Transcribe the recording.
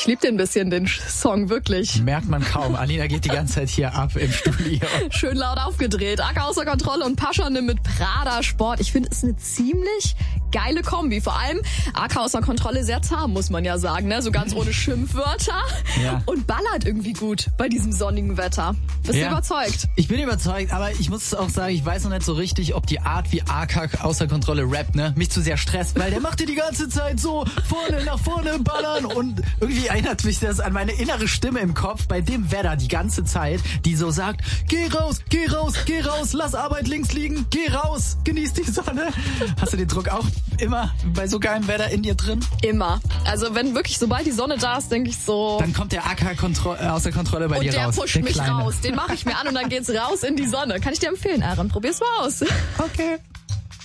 Ich liebe den bisschen, den Song, wirklich. Merkt man kaum. Alina geht die ganze Zeit hier ab im Studio. Schön laut aufgedreht. AK außer Kontrolle und Paschanim mit Prada Sport. Ich finde, es ist eine ziemlich geile Kombi. Vor allem AK außer Kontrolle sehr zahm, muss man ja sagen, ne? So ganz ohne Schimpfwörter. Ja. Und ballert irgendwie gut bei diesem sonnigen Wetter. Bist du überzeugt? Ich bin überzeugt, aber ich muss auch sagen, ich weiß noch nicht so richtig, ob die Art, wie AK außer Kontrolle rappt, ne, mich zu sehr stresst, weil der macht die ganze Zeit so nach vorne ballern und irgendwie erinnert mich das an meine innere Stimme im Kopf bei dem Wetter die ganze Zeit, die so sagt, geh raus, geh raus, geh raus, lass Arbeit links liegen, geh raus, genieß die Sonne. Hast du den Druck auch immer bei so geilem Wetter in dir drin? Immer. Also wenn wirklich, sobald die Sonne da ist, denke ich so... Dann kommt der AK außer Kontrolle bei dir raus. Und der pusht mich raus. Den mache ich mir an und dann geht's raus in die Sonne. Kann ich dir empfehlen, Aaron. Probier's mal aus. Okay.